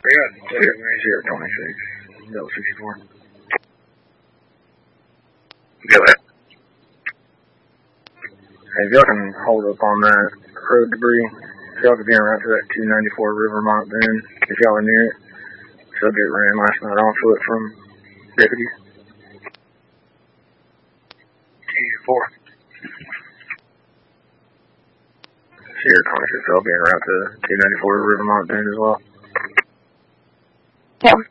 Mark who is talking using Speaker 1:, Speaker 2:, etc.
Speaker 1: Sierra 26, Delta 64. Go ahead. Hey, if y'all can hold up on that road debris, if y'all could be around to that 294 Rivermont Bend, if y'all are near it. Subject ran last night on foot from deputies. 4. Sierra 26, I'll be around to 294 Rivermont Bend as well.
Speaker 2: Okay.